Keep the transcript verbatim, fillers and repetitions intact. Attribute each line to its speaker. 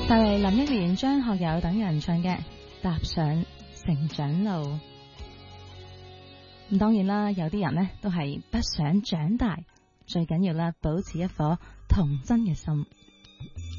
Speaker 1: 帶嚟林憶蓮、張學友等人唱嘅《踏上成長路》。咁當然啦，有啲人呢都係不想長大，最緊要啦，保持一顆童真嘅心。